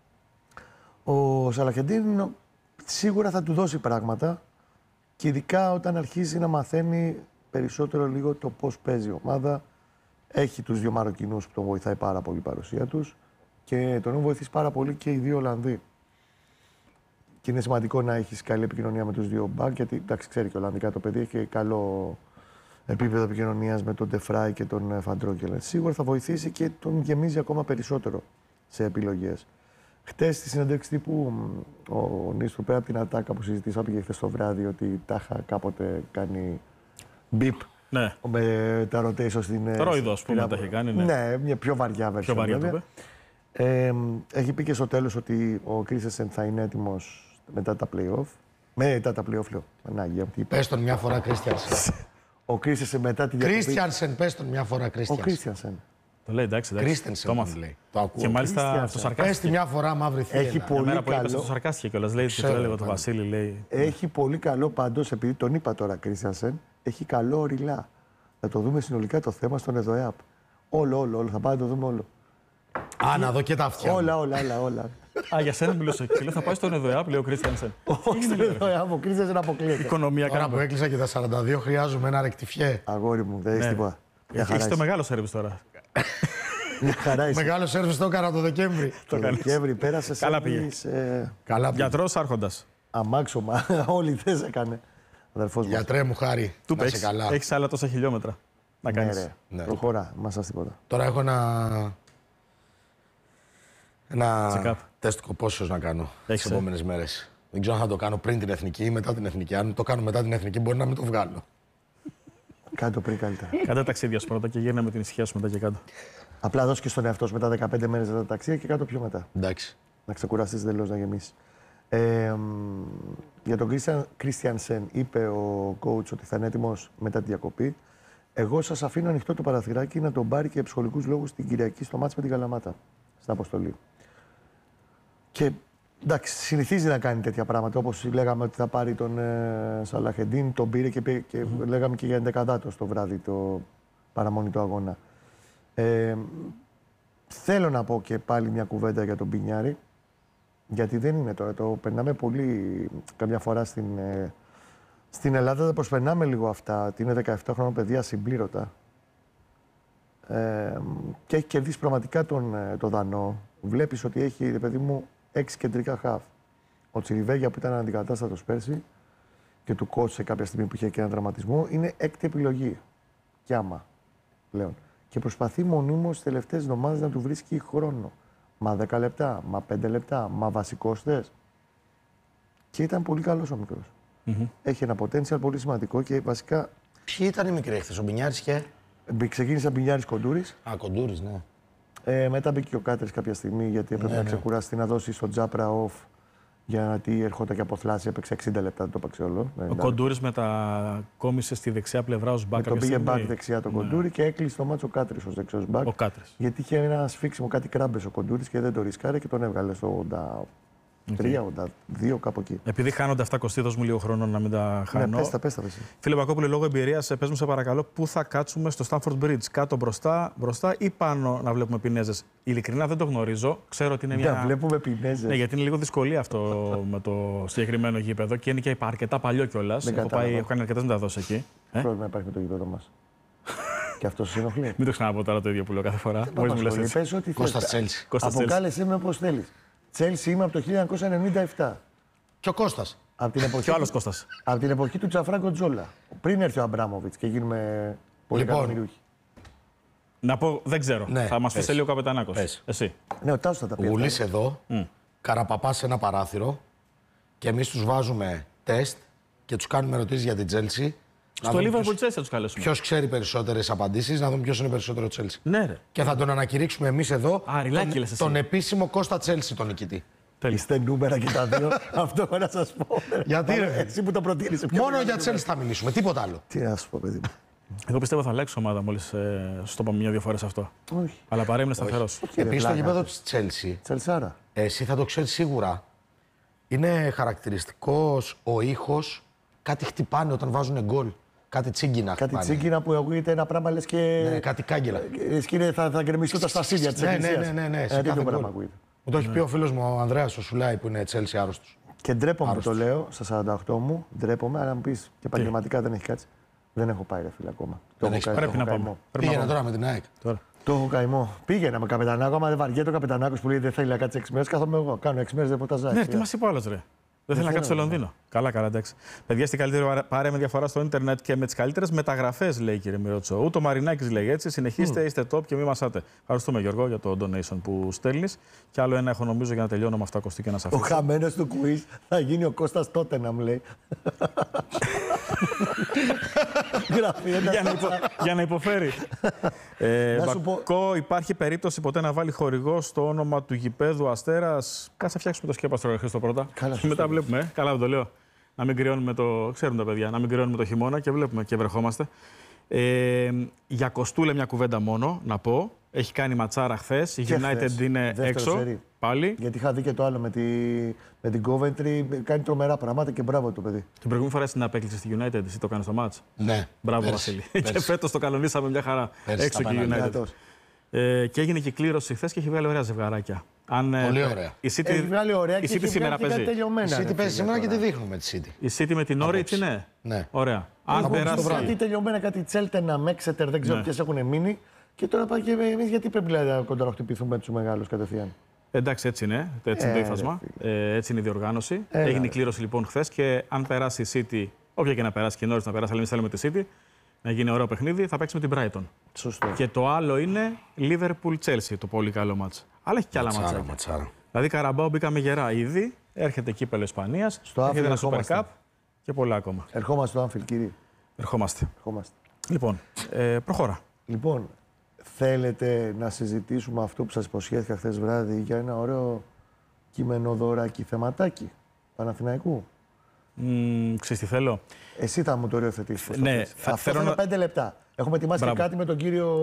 Ο Σαλαχεντίν σίγουρα θα του δώσει πράγματα και ειδικά όταν αρχίζει να μαθαίνει περισσότερο λίγο το πώς παίζει η ομάδα. Έχει τους δύο Μαροκινούς που τον βοηθάει πάρα πολύ η παρουσία τους και τον έχουν βοηθήσει πάρα πολύ και οι δύο Ολλανδοί. Και είναι σημαντικό να έχεις καλή επικοινωνία με τους δύο μπακ, γιατί εντάξει, ξέρει και Ολλανδικά το παιδί έχει καλό επίπεδο επικοινωνίας με τον Ντεφράι και τον Φαντρόγκελ. Σίγουρα θα βοηθήσει και τον γεμίζει ακόμα περισσότερο σε επιλογές. Χτες στη συνέντευξη τύπου ο Νίστρου, πέρα από την ατάκα που συζητήσαμε και χθες το βράδυ, ότι τα είχα κάποτε κάνει μπιπ. Ναι. Με τα rotation στην. Ρόιδο, ας πούμε, τα έχει κάνει. Ναι, μια πιο βαριά version. Πιο βαριά, το έχει πει και στο τέλος ότι ο Κρίστιανσεν θα είναι έτοιμος μετά τα play-off. Μετά τα play-off, λέω. Πες τον μια φορά Κρίστιανσεν. Ο Κρίστιανσεν μετά τη διακοπή. Κρίστιανσεν, πες τον μια φορά Κρίστιανσεν. Ο Κρίστιανσεν. Το λέει, εντάξει. Κρίστιανσεν. Το ακούω. Και μάλιστα στο σαρκάστηκε. Πες τη μια φορά μαύρη θεία. Έχει πολύ καλό. Στο σαρκάστηκε κιόλας. Λέει και το έλεγε το Βασίλη. Λέει. Έχει πολύ καλό πάντως, επειδή τον είπα τώρα Κρίστιανσεν, έχει καλό οριλά. Θα το δούμε συνολικά το θέμα στον ΕΔΟΕΑΠ. Όλο. Θα πάμε να το δούμε όλο. Α, να δω και τα αυτιά. Όλα. Α, για σένα μιλούσε. Και λέω, θα πάει στον ΕΔΟΕΑΠ, λέει ο Κρίστιανσεν. Όχι στον ΕΔΟΕΑΠ, ο Κρίστιανσεν αποκλείεται. Οικονομία Τώρα που έκλεισα και τα 42, χρειάζομαι ένα ρεκτιφιέ. Αγόρι μου, δεν έχει τίποτα. Έχει το μεγάλο σερβις τώρα. Μεγάλο σερβις το έκανα το Δεκέμβρη. Το Δεκέμβρη πέρασε σε. Καλά πήγε. Γιατρός άρχοντας. Αμάξωμα, όλοι θες έκανε. Αδερφός μας. Γιατρέ μου, χάρη. Του πες, έχεις άλλα τόσα χιλιόμετρα να κάνεις. Ναι. Προχωρά, μας ας τίποτα. Τώρα έχω ένα τεστ κοπόσεως να κάνω τις επόμενες μέρες. Δεν ξέρω αν θα το κάνω πριν την εθνική ή μετά την εθνική. Αν το κάνω μετά την εθνική, μπορεί να μην το βγάλω. Κάνε το πριν καλύτερα. Κάντε ταξίδια σου πρώτα και γύρνα με την ησυχία σου μετά και κάτω. Απλά δώσ' και στον εαυτό σου μετά 15 μέρες τα ταξίδια και κάτω πιο μετά. Εντάξει. Να ξεκουραστείς τελώς να γεμίσεις. Για τον Κρίστιανσεν είπε ο coach ότι θα είναι έτοιμος μετά τη διακοπή. Εγώ σας αφήνω ανοιχτό το παραθυράκι να τον πάρει και για ψυχολογικούς λόγους την Κυριακή στο μάτς με την Καλαμάτα. Στην αποστολή. Και εντάξει, συνηθίζει να κάνει τέτοια πράγματα. Όπως λέγαμε ότι θα πάρει τον Σαλαχεντίν, τον πήρε και λέγαμε και για 11 το βράδυ το παραμονή του αγώνα. Θέλω να πω και πάλι μια κουβέντα για τον Μπινιάρη. Γιατί δεν είναι τώρα. Το περνάμε πολύ καμιά φορά στην Ελλάδα. Τα προσπερνάμε λίγο αυτά. Ότι είναι 17 χρόνια παιδιά συμπλήρωτα. Και έχει κερδίσει πραγματικά τον Δανό. Βλέπεις ότι έχει, παιδί μου, 6 κεντρικά χαφ. Ο Τσιριβέγια που ήταν αντικατάστατος πέρσι και του κότσου σε κάποια στιγμή που είχε και έναν τραυματισμό, είναι 6η επιλογή. Κι άμα πλέον. Και προσπαθεί μονίμως τις τελευταίες εβδομάδες να του βρίσκει χρόνο. Μα 10 λεπτά, μα 5 λεπτά, μα βασικός θες. Και ήταν πολύ καλός ο μικρός. Έχει ένα potential πολύ σημαντικό και βασικά. Ποιοι ήταν οι μικροί χθες, ο Μπινιάρης και. Ξεκίνησε Μπινιάρης Κοντούρης. Α, Κοντούρης, ναι. Μετά μπήκε και ο Κάτρης κάποια στιγμή γιατί έπρεπε να ξεκουράσει να δώσει στο Τζάπρα off. Γιατί ερχόταν και από θλάση, έπαιξε 60 λεπτά, το έπαιξε όλο. Ο Κοντούρης μετακόμισε στη δεξιά πλευρά ως μπακ. Τον πήγε μπακ δεξιά τον Κοντούρη και έκλεισε το μάτσο ο Κάτρης ως δεξιός μπακ. Γιατί είχε ένα σφίξιμο, κάτι κράμπες ο Κοντούρης και δεν το ρισκάρε και τον έβγαλε στο 83-82 κάπου εκεί. Επειδή χάνονται αυτά, Κωστή, δώσ' μου λίγο χρόνο να μην τα χάνω. Ναι, πες τα. Φίλε Πακόπουλε, λόγω εμπειρίας, πες μου σε παρακαλώ, πού θα κάτσουμε στο Stamford Bridge, κάτω μπροστά ή πάνω να βλέπουμε πινέζες. Ειλικρινά δεν το γνωρίζω. Ξέρω ότι είναι μια. Να βλέπουμε πινέζες. Ναι, γιατί είναι λίγο δυσκολία αυτό με το συγκεκριμένο γήπεδο και είναι και αρκετά παλιό κιόλας. Έχω κάνει αρκετές μεταδόσεις εκεί. Πρόβλημα υπάρχει με το γήπεδο μας. Και αυτό σας ενοχλεί. Μην το ξαναπώ τώρα το ίδιο που λέω κάθε φορά. Μόλις μου λες έτσι. Πες ό,τι θες. Αποκάλεσέ με πώς θέλεις. Τσέλσι είμαι από το 1997. Και ο Κώστας. Και ο άλλος Κώστας. Από την εποχή του Τζαφράγκο Τζόλα. Πριν έρθει ο Αμπράμοβιτς και γίνουμε πολύ εκατομμυριούχοι. Να πω, δεν ξέρω. Ναι, θα μας πεις λίγο ο Καπετανάκος. Εσύ. Ναι, ο Τάσος θα τα πει. Ο Γουλής εδώ, Καραπαπάς σε ένα παράθυρο και εμείς τους βάζουμε τεστ και τους κάνουμε ερωτήσεις για την Τσέλσι. Στο Liverpool Chelsea θα τους καλέσουμε. Ποιος ξέρει περισσότερες απαντήσεις, να δούμε ποιος είναι περισσότερο Chelsea. Ναι, ρε. Και θα τον ανακηρύξουμε εμείς εδώ τον επίσημο Κώστα Chelsea, τον νικητή. Είστε νούμερα και τα δύο. Αυτό να σας πω. Γιατί ρε. Εσύ που το προτείνεις. Μόνο για Chelsea θα μιλήσουμε, τίποτα άλλο. Τι να σου πω, παιδί μου. Εγώ πιστεύω θα αλλάξει ομάδα μόλις σου το είπαμε μια-δύο φορές αυτό. Όχι. Αλλά παρέμεινε σταθερός. Επίσης στο γήπεδο της Chelsea. Τσελσάρα. Εσύ θα το ξέρεις σίγουρα. Είναι χαρακτηριστικός ο ήχος. Κάτι χτυπάνε όταν βάζουν γκολ. Κάτι τσίγκινα. Κάτι τσίγκινα που ακούγεται ένα πράγμα λες και. Ναι, κάτι κάγκελα. Σκύνε, θα γκρεμιστούν τα στασίδια της εκκλησίας. Ναι. Σε κάθε πράγμα ακούγεται. Μου το έχει πει ο φίλος μου ο Ανδρέας ο Σουλάι που είναι Chelsea άρρωστος. Και ντρέπομαι που το λέω στα 48 μου. Ντρέπομαι, αλλά να μου πεις και επαγγελματικά δεν έχει κάτσει. Δεν έχω πάει, ρε φίλε, ακόμα. Πρέπει να πάμε. Πήγαινε τώρα με την ΑΕΚ. Το έχω καημό. Πήγαινα με καπετανάκο. Άμα δεν βαριέται ο καπετανάκος που λέει δεν θέλει να κάτσει 6 μέρες, κάθομαι εγώ. Κάνω 6 μέρες ρεπορταζάκι. Ναι, τι μας είπε ο άλλος, ρε. Δεν θέλει να κάτσει στο Λονδίνο. Καλά, εντάξει. Παιδιά, στην καλύτερη παρέα με διαφορά στο ίντερνετ και με τις καλύτερες μεταγραφές, λέει, κύριε Μιρότσο. Ούτε ο Μαρινάκης λέει έτσι. Συνεχίστε, είστε top και μη μασάτε. Ευχαριστούμε, Γιώργο, για το donation που στέλνεις. Και άλλο ένα έχω, νομίζω, για να τελειώνω με αυτά, Κωστή, και να σας αφήσω. Ο χαμένος του quiz θα γίνει ο Κώστας τότε, να μου λέει. Για να υποφέρει. Μπακό, υπάρχει περίπτωση ποτέ να βάλει χορηγό στο όνομα του γηπέδου Αστέρας? Κάτσε φτιάξουμε το σκέπαστρο, Χρήστο, πρώτα. Μετά βλέπουμε. Καλά, δεν το λέω. Να μην κρυώνουμε το. Ξέρουν τα παιδιά, να μην κρυώνουμε το χειμώνα και βλέπουμε και βρεχόμαστε. Για Κοστούλε μια κουβέντα μόνο να πω. Έχει κάνει ματσάρα χθες. Η United είναι έξω. Σερί. Πάλι. Γιατί είχα δει και το άλλο με την Coventry. Κάνει τρομερά πράγματα και μπράβο το παιδί. Την προηγούμενη φορά στην απέκλειση στη United, εσύ το κάνεις στο μάτς. Ναι. Μπράβο, Βασίλη. Και φέτος το καλονίσαμε μια χαρά. Έξω και η United. Και έγινε και κλήρωση χθες και έχει βγάλει ωραία ζευγαράκια. Πολύ ωραία. Έχει βγάλει ωραία και έχει σήμερα παίζει. Η City παίζει σήμερα και τη δείχνουμε τη City. Η City με την Norwich, ναι. Ωραία. Αν περάσει. Κάτι τελειωμένα, κάτι Τσέλτενα, Μέξετερ, δεν ξέρω ποιες έχουν μείνει. Και τώρα πάει και εμείς γιατί πρέπει να κοντραχτυπηθούμε τους μεγάλους κατευθείαν. Εντάξει, έτσι είναι. Έτσι είναι το ύφασμα. Έτσι είναι η διοργάνωση. Έγινε η κλήρωση λοιπόν χθες και αν περάσει η City, όποια και να περάσει και η Norwich να περάσει, αλλά εμείς θέλουμε τη City, να γίνει ωραίο παιχνίδι, θα παίξει με την Brighton. Σωστό. Και το άλλο είναι Liverpool-Chelsea, το πολύ καλό μάτς. Αλλά έχει και άλλα μάτσα. Δηλαδή Καραμπάο μπήκαμε γερά ήδη, έρχεται κύπελλο Ισπανίας, έρχεται ένα Super Cup και πολλά ακόμα. Ερχόμαστε στο Anfield, κύριε. Ερχόμαστε. Λοιπόν, προχώρα. Λοιπόν, θέλετε να συζητήσουμε αυτό που σας υποσχέθηκα χθες βράδυ για ένα ωραίο κειμενοδωράκι θεματάκι Παναθηναϊκού? Ξέρεις τι θέλω. Εσύ θα μου το οριοθετήσεις. Ναι, αυτό θέλω 5 λεπτά. Έχουμε ετοιμάσει και κάτι με τον κύριο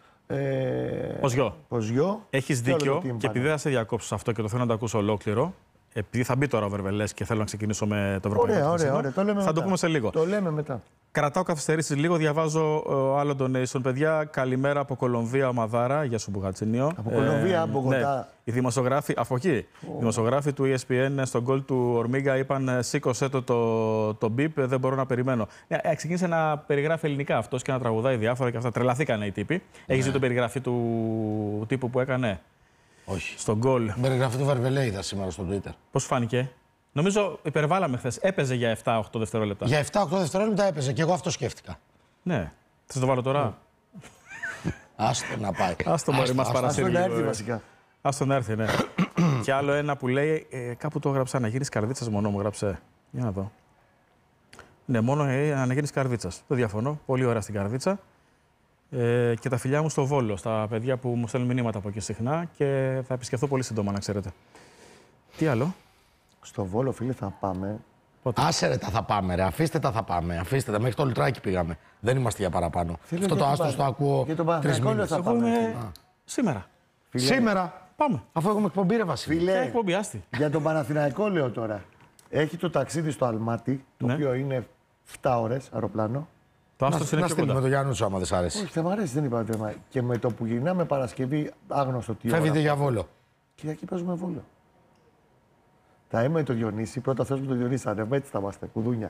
Ποζιό. Έχεις δίκιο και επειδή θα σε διακόψω σε αυτό και το θέλω να το ακούσω ολόκληρο, επειδή θα μπει τώρα ο Βερβελές και θέλω να ξεκινήσω με το Ευρωπαϊκό Πρωτάθλημα, θα το πούμε σε λίγο. Το λέμε μετά. Κρατάω καθυστερήσεις λίγο, διαβάζω άλλο donation. Παιδιά, καλημέρα από Κολομβία, Ομαδάρα. Γεια σου, Μπουγατσινίο. Από Κολομβία, Μπογοτά. Ναι. Οι δημοσιογράφοι, από εκεί, οι δημοσιογράφοι του ESPN στον γκολ του Ορμίγκα είπαν σήκωσέ το μπιπ, δεν μπορώ να περιμένω. Ξεκίνησε να περιγράφει ελληνικά αυτός και να τραγουδάει διάφορα και αυτά. Τρελαθήκανε οι τύποι. Έχεις δει την περιγραφή του τύπου που έκανε? Όχι. Στον γκολ. Την περιγραφή του Βαρβελέ είδα σήμερα στο Twitter. Πώς φάνηκε? Νομίζω υπερβάλαμε χθες. Έπαιζε για 7-8 δευτερόλεπτα. Για 7-8 δευτερόλεπτα έπαιζε και εγώ αυτό σκέφτηκα. Ναι. Θα το βάλω τώρα. Άστο να πάει. Άστο μωρί, μας παρασύρει. Άστο να έρθει βασικά. Άστο να έρθει, ναι. Και άλλο ένα που λέει, κάπου το έγραψα, να γίνεις καρδίτσας μόνο μου, γράψε. Για να δω. Ναι, μόνο να γίνεις καρδίτσας. Δεν διαφωνώ. Πολύ ωραία στην καρδίτσα. Και τα φιλιά μου στο Βόλο, στα παιδιά που μου στέλνουν μηνύματα από εκεί συχνά και θα επισκεφθώ πολύ σύντομα, να ξέρετε. Τι άλλο? Στο Βόλο, φίλε, θα πάμε. Άσε ρε, τα θα πάμε, ρε. Αφήστε τα θα πάμε. Αφήστε τα. Μέχρι το Λουτράκι πήγαμε. Δεν είμαστε για παραπάνω. Φίλε, αυτό το άστρο το ακούω. Για τον Παναθηναϊκό θα πάμε. Σήμερα. Φίλε, σήμερα. Πάμε. Αφού έχουμε εκπομπή, ρε Βασίλη. Φίλε, εκπομπή, άστη. Για τον Παναθηναϊκό λέω τώρα. Έχει το ταξίδι στο Αλμάτι, το οποίο είναι 7 ώρες αεροπλάνο. Το άστρο είναι στείλουμε με τον Γιάννου άμα δεν σ' αρέσει. Όχι, θα μ' αρέσει, δεν είπα θέμα. Και με το που γυρνάμε Παρασκευή, άγνωστο τι ώρα. Φεύγετε για Βόλο. Κυριακή παίζουμε Βόλο. Θα είμαι το Διονύση, πρώτα θες με το Διονύση, έτσι θα είμαστε, κουδούνια.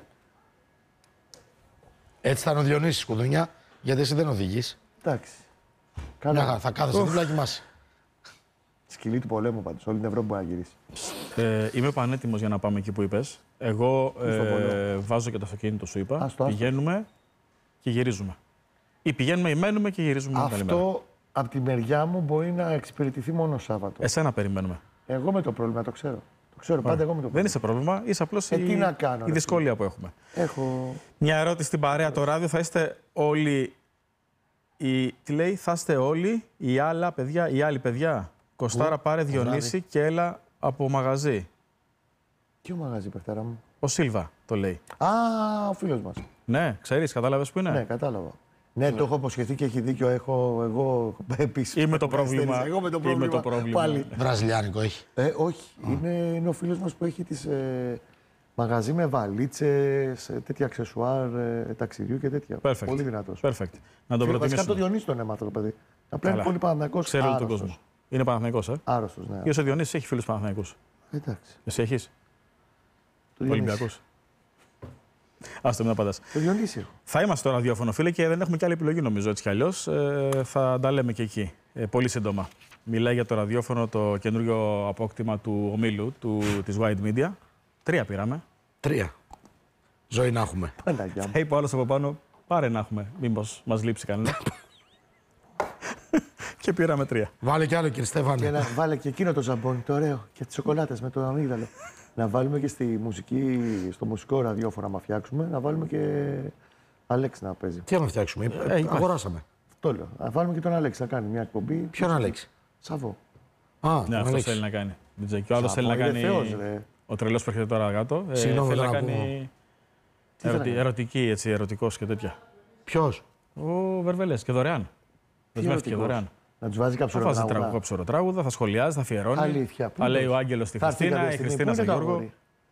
Έτσι θα είναι ο Διονύσης, κουδούνια, γιατί εσύ δεν οδηγείς. Εντάξει. Καλά. Θα κάθεσαι δίπλα και κοιμάσαι. Σκυλή του πολέμου πάντως, όλη την Ευρώπη μπορεί να γυρίσει. Είμαι πανέτοιμος για να πάμε εκεί που είπες. Εγώ βάζω και το αυτοκίνητο, σου είπα. Πηγαίνουμε και γυρίζουμε. Ή πηγαίνουμε ή μένουμε και γυρίζουμε. Αυτό από τη μεριά μου μπορεί να εξυπηρετηθεί μόνο Σάββατο. Εσένα περιμένουμε. Εγώ με το πρόβλημα το ξέρω. Το ξέρω πάντα εγώ με το πρόβλημα. Δεν είσαι πρόβλημα, είσαι απλώς η δυσκολία που έχουμε. Έχω... Μια ερώτηση στην παρέα. Το ράδιο θα είστε όλοι. Τι λέει, θα είστε όλοι οι άλλοι παιδιά. Κωστάρα, πάρε Διονύση και έλα από μαγαζί. Ποιο μαγαζί, παιχτάρα μου? Ο Σίλβα το λέει. Α, ο φίλος μας. Ναι, ξέρεις, κατάλαβες που είναι. Ναι, κατάλαβα. Ναι, το έχω υποσχεθεί και έχει δίκιο. Εγώ επίσης. Είμαι το πρόβλημα. Εγώ με το πρόβλημα. Πάλι. Βραζιλιάνικο έχει. Όχι. Είναι ο φίλος μας που έχει τις μαγαζί με βαλίτσες, τέτοια αξεσουάρ ταξιδιού και τέτοια. Perfect. Πολύ δυνατός. Perfect. Να τον προτιμήσουμε. Βασικά το Διονύση τον έμαθα το παιδί. Απλά είναι πολύ Παναθηναϊκός. Ξέρει όλο τον κόσμο. Είναι Παναθηναϊκός, Άρρωστος, ναι. Και ο Διονύσης έχει φίλους Παναθηναϊκούς. Εντάξει. Εσύ έχεις? Ολυμπιακούς. Άστο, μην απαντάς. Το Διονύσιο. Θα είμαστε στο ραδιόφωνο, φίλε, και δεν έχουμε και άλλη επιλογή, νομίζω, έτσι κι αλλιώς. Θα τα λέμε και εκεί. Πολύ σύντομα. Μιλάει για το ραδιόφωνο το καινούριο απόκτημα του ομίλου, της White Media. 3 πήραμε. 3. Ζωή να έχουμε. Θα είπε ο άλλος από πάνω, πάρε να έχουμε. Μήπως μας λείψει κανένα. Και πήραμε 3. Βάλε κι άλλο, κύριε Στέφανε. Και βάλε και εκείνο το ζαμπόνι, το ωραίο. Και τις σοκολάτες με το αμύγδαλο. Να βάλουμε και στο μουσικό ραδιόφωνο, να φτιάξουμε, να βάλουμε και Αλέξη να παίζει. Τι να φτιάξουμε, αγοράσαμε. Το λέω. Να βάλουμε και τον Αλέξη να κάνει μια εκπομπή. Ποιον Αλέξη? Σαββό. Ναι, αυτό θέλει να κάνει. Και ο άλλος θέλει να κάνει. Ο τρελός που έρχεται τώρα κάτω. Συγγνώμη, θέλει να κάνει. Ερωτική, έτσι, ερωτικός και τέτοια. Ποιος? Ο Βερβελές και δωρεάν. Δεσμεύτηκε δωρεάν. Να του βάζει καψουροτράγουδα, θα σχολιάζει, θα αφιερώνει. Αλήθεια. Θα λέει ο Άγγελος στη Χριστίνα, η Χριστίνα στον Γιώργο.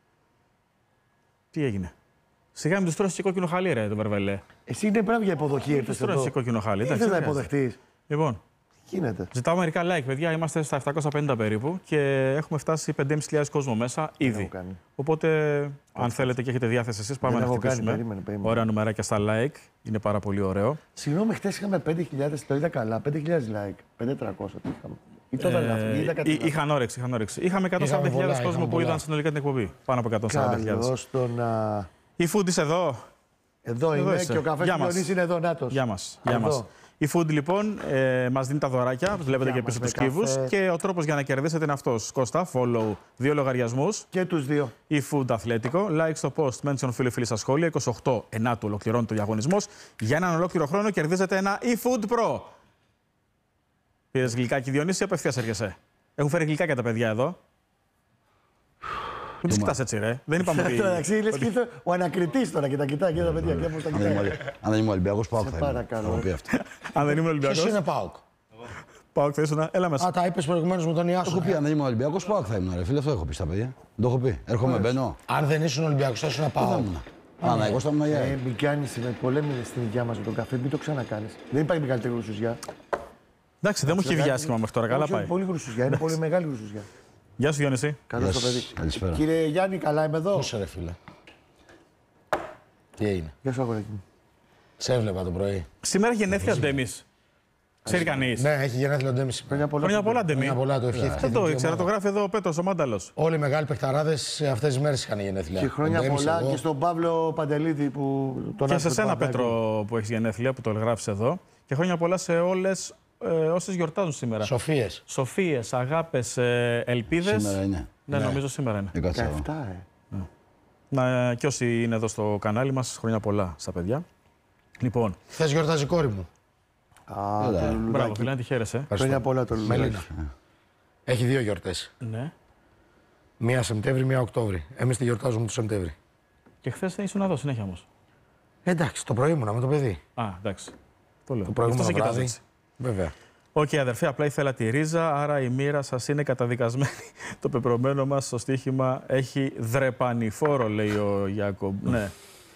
Τι έγινε? Σιγά μην του τρώσει και κόκκινο χαλί, ρε, το Βερβελέ. Εσύ είναι πράγμα για υποδοχή, ήρθες εδώ. Τρώσει κόκκινο χαλί. Δεν θα υποδεχτείς. Λοιπόν, γίνεται. Ζητάω μερικά like, παιδιά. Είμαστε στα 750 περίπου και έχουμε φτάσει 5.500 κόσμο μέσα ήδη. Οπότε, αν θέλετε και έχετε διάθεση εσείς, πάμε να χτυπήσουμε. Ωραία νουμεράκια στα like. Είναι πάρα πολύ ωραίο. Συγγνώμη, χτες είχαμε 5.000, το είδα καλά. 5.000 like. 5.300 τι είχαμε. Ή το είχαν όρεξη. Είχαμε 140.000 κόσμο που είδαν συνολικά την εκπομπή. Πάνω από 140.000. Η Food είσαι εδώ. Εδώ είμαι και ο καφές Διονύσης είναι εδώ, νάτος. Γεια μας. Η Food λοιπόν μας δίνει τα δωράκια, βλέπετε και πίσω τους κύβους. Και ο τρόπος για να κερδίσετε είναι αυτός. Κώστα, follow 2 λογαριασμούς. Και τους 2. Η Food Αθλέτικο. Like στο post, mention φίλοι στα σχόλια. 28 ενάτου ολοκληρώνει το διαγωνισμός. Για έναν ολόκληρο χρόνο κερδίζετε ένα eFood Pro. Πήρες γλυκάκι, Διονύση, απευθείας έρχεσαι? Έχουν φέρει γλυκάκια τα παιδιά εδώ. Μην τους κοιτάς έτσι, ρε. Δεν είπαμε ότι. Εντάξει, λες και ο ανακριτής τώρα και τα κοιτάει και τα παιδιά. Αν δεν ήμουν Ολυμπιακός, ΠΑΟΚ θα ήμουν. Αν δεν ήμουν Ολυμπιακός. Ποιος είναι ΠΑΟΚ? ΠΑΟΚ θα ήσουν. Έλα μέσα. Α, τα είπες προηγουμένως με τον Ιάσο. Έχω πει, αν δεν ήμουν Ολυμπιακός, ΠΑΟΚ θα ήμουν. Φίλε, αυτό έχω πει στα παιδιά. Το έχω πει. Έρχομαι, μπαίνω. Αν δεν ήσουν Ολυμπιακός, θα ήσουν ΠΑΟΚ. Άνα, εγώ ήμουν για. Μην κάνεις με πολέμη στην υγειά μας με τον καφέ, μην το ξανακάνεις. Δεν υπάρχει μεγαλύτερη γρουσουζιά. Εντάξει, δεν μου έχει βιάσχημα μέχρι τώρα. Καλά πάει. Είναι πολύ γρουσουζιά, είναι πολύ μεγάλη γρουσουζιά. Γεια σου, Διονύση. Καλώς το παιδί. Καλησπέρα. Κύριε Γιάννη, καλά είμαι εδώ. Πόσο ρε φίλε? Τι έγινε? Γεια σου, αγοράκι μου. Σε έβλεπα το πρωί. Σήμερα γενέθλια Ντέμις. Ξέρει κανείς? Ναι, έχει γενέθλια ο Ντέμις. Χρόνια πολλά, Ντέμι. Χρόνια πολλά, το ευχήθηκε. Δεν το ήξερα, το γράφει εδώ ο Πέτρος, ο Μάνταλος. Όλοι οι μεγάλοι παιχταράδες αυτές τις μέρες είχαν γενέθλια. Και χρόνια πολλά και στον Παύλο Παντελίδη που τον Και σε σένα, Πέτρο, που έχεις γενέθλια, που το γράφεις εδώ. Και χρόνια πολλά σε όλες όσες γιορτάζουν σήμερα. Σοφίες. Σοφίες, αγάπες, ελπίδες. Σήμερα είναι. Ναι, νομίζω σήμερα είναι. 17, Και όσοι είναι εδώ στο κανάλι μας, χρόνια πολλά στα παιδιά. Λοιπόν. Χθες γιορτάζει η κόρη μου. Μπράβο, φίλε, να τη χαίρεσαι. Χρόνια πολλά το Λουλουδάκι. Έχει 2 γιορτές. Ναι. Μία Σεπτέμβρη, μία Οκτώβρη. Εμείς τη γιορτάζουμε το Σεπτέμβρη. Και χθες ήσουν εδώ συνέχεια όμως. Εντάξει, το πρωί ήμουνα με το παιδί. Α, εντάξει. Το λέω. Το προηγούμενο βράδυ. Βέβαια. Οκ, αδερφέ, απλά ήθελα τη ρίζα, άρα η μοίρα σας είναι καταδικασμένη. Το πεπρωμένο μας στο στοίχημα έχει δρεπανηφόρο, λέει ο Γιάκομπ. Ναι.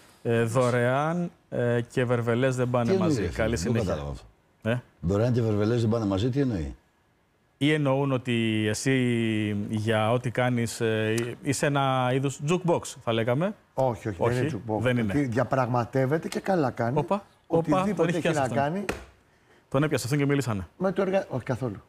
Δωρεάν και βερβελές δεν πάνε μαζί. Καλή συνέχεια. Δωρεάν και βερβελές δεν πάνε μαζί, τι εννοεί? Ή εννοούν ότι εσύ για ό,τι κάνεις είσαι ένα είδους jukebox, θα λέγαμε. Όχι, δεν είναι jukebox. Δεν είναι. Διαπραγματεύεται και καλά κάνει. Οτιδήποτε έχει να κάνει. Τον έπιασε αυτόν και μίλησανε. Όχι καθόλου.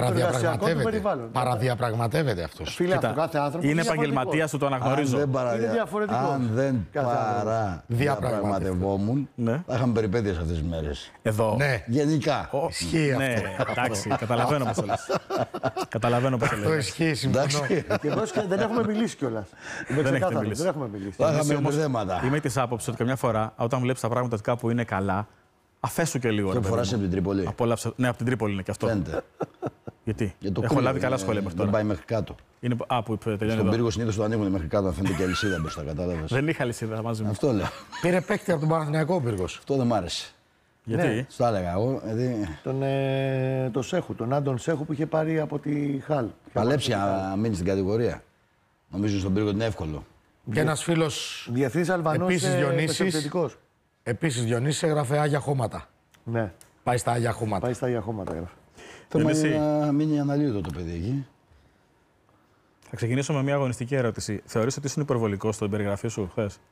Παραδιαπραγματεύεται αυτός. Φίλε, αυτό κάθε άνθρωπο είναι επαγγελματίας, του το αναγνωρίζω. Είναι διαφορετικό. Αν δεν διαπραγματευόμουν, θα είχαμε περιπέτειες αυτές τις μέρες. Εδώ. Ναι. Γενικά. Ισχύει αυτό. Ναι, εντάξει, καταλαβαίνω πώς το λες. Καταλαβαίνω πώς το λες. Το ισχύει, συμφωνώ. Και εδώ δεν έχουμε μιλήσει κιόλας. Δεν έχετε μιλήσει. Δεν έχουμε μιλήσει. Θα είχαμε μπερδέματα. Είμαι της άποψης ότι καμιά φορά, όταν βλέπεις τα πράγματα ότι κάπου είναι καλά, αφέσου και λίγο. Αυτό που φοράς από την Τρίπολη. Ναι, από την Τρίπολη είναι και αυτό. Φαίνεται. Γιατί? Έχω λάβει καλά σχόλια μέχρι τώρα. Δεν πάει μέχρι κάτω. Είναι... που τελειώνει. Στον πύργο συνήθως το ανοίγουν μέχρι κάτω, να φαίνεται και αλυσίδα μπροστά, κατάλαβες. Δεν είχα αλυσίδα μαζί μου. Αυτό λέω. Πήρε παίκτη από τον Παναθηναϊκό ο Πύργος. Αυτό δεν μ' άρεσε. Γιατί? Ναι, στο έλεγα εγώ. Τον Σέχου, τον Άντων Σέχου που είχε πάρει από τη Χαλ. Παλέψει να μείνει στην κατηγορία. Νομίζω στον πύργο είναι εύκολο. Και ένας φίλος διεθνής Αλβανός επιθετικός. Επίσης Διονύσης έγραφε Άγια Χώματα. Ναι. Πάει στα Άγια Χώματα. Πάει στα Άγια Χώματα έγραφε. Θέμα είναι να μείνει αναλύωτο το παιδί εκεί. Θα ξεκινήσω με μια αγωνιστική ερώτηση. Θεωρείς ότι ήσουν υπερβολικός στην περιγραφή σου χθες?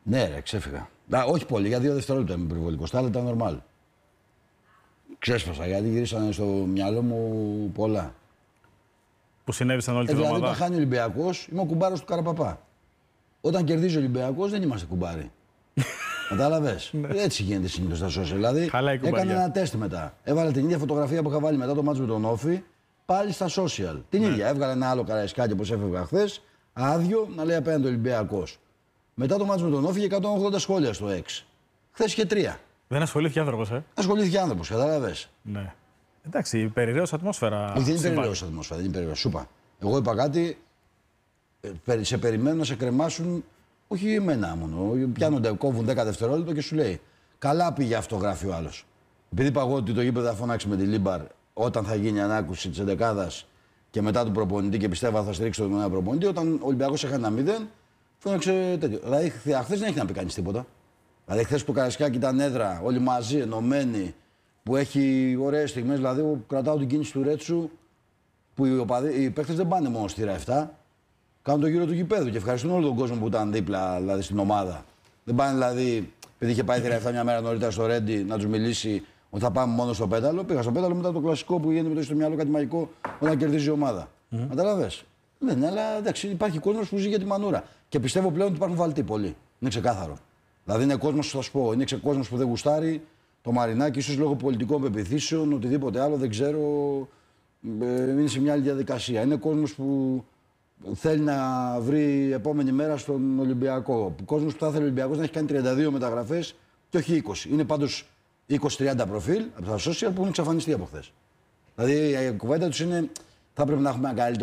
Ναι, ρε, ξέφυγα. Όχι πολύ, για 2 δευτερόλεπτα είμαι υπερβολικό. Τα άλλα ήταν normal. Ξέσπασα γιατί γυρίσανε στο μυαλό μου πολλά. Που συνέβησαν όλη τη εβδομάδα. Δηλαδή, όταν χάνει ο Ολυμπιακός, είμαι ο κουμπάρος του Καραπαπά. Όταν κερδίζει ο Ολυμπιακός, δεν είμαστε κουμπάροι. Κατάλαβες. Έτσι γίνεται συνήθως στα social. Δηλαδή, έκανε ένα τεστ μετά. Έβαλε την ίδια φωτογραφία που είχα βάλει μετά το μάτσο με τον Όφη, πάλι στα social. Την ίδια. Έβγαλε ένα άλλο Καραϊσκάκι όπως έφευγα χθες, άδειο, να λέει απέναντι ο Ολυμπιακός. Μετά το μάτσο με τον Όφη είχε 180 σχόλια στο X. Χθες είχε 3. Δεν ασχολήθηκε άνθρωπος, Ασχολήθηκε άνθρωπος, κατάλαβες. Ναι. Εντάξει, περιραίος ατμόσφαιρα. Δεν είναι περιραίος ατμόσφαιρα, δεν είναι περιραίος. Σου είπα. Εγώ είπα κάτι, σε περιμένουν να σε κρεμάσουν, όχι εμένα μόνο. Πιάνονται, κόβουν 10 δευτερόλεπτα και σου λέει. Καλά πήγε αυτό, γράφει ο άλλος. Επειδή είπα εγώ ότι το γήπεδο θα φωνάξει με τη Λίμπαρ όταν θα γίνει η ανάκουση της 11ας και μετά του προπονητή και πιστεύω θα στηρίξει τον νέο προπονητή, όταν ο Ολυμπιακός έκανε 1-0, φώναξε τέτοιο. Δηλαδή χθες δεν έχει να πει κανείς τίποτα. Δηλαδή χθες που το Καραϊσκάκι ήταν έδρα, όλοι μαζί, ενωμένοι, που έχει ωραίες στιγμές. Δηλαδή, εγώ κρατάω την κίνηση του Ρέτσου που οι παίκτες δεν πάνε μόνο στη θύρα 7, κάνουν το γύρο του γηπέδου και ευχαριστούν όλο τον κόσμο που ήταν δίπλα δηλαδή, στην ομάδα. Δεν πάνε δηλαδή, επειδή είχε πάει θύρα 7 μια μέρα νωρίτερα στο Ρέντι να τους μιλήσει ότι θα πάμε μόνο στο πέταλο. Πήγα στο πέταλο μετά το κλασικό που γίνεται με το στο μυαλό κάτι μαγικό όταν κερδίζει η ομάδα. Καταλαβες. Ναι, αλλά εντάξει, υπάρχει κόσμος που ζει για τη μανούρα. Και πιστεύω πλέον ότι υπάρχουν βαλτοί πολλοί. Είναι ξεκάθαρο. Δηλαδή είναι κόσμος, θα σου πω, είναι κόσμος που δεν γουστάρει το Μαρινάκι, ίσως λόγω πολιτικών πεποιθήσεων, οτιδήποτε άλλο, δεν ξέρω. Είναι σε μια άλλη διαδικασία. Είναι κόσμος που θέλει να βρει επόμενη μέρα στον Ολυμπιακό. Κόσμος που θα θέλει ο Ολυμπιακός να έχει κάνει 32 μεταγραφές και όχι 20. Είναι πάντως 20-30 προφίλ από τα social που έχουν εξαφανιστεί από χθες. Δηλαδή η κουβέντα τους είναι θα πρέπει να έχουμε ένα καλύτερο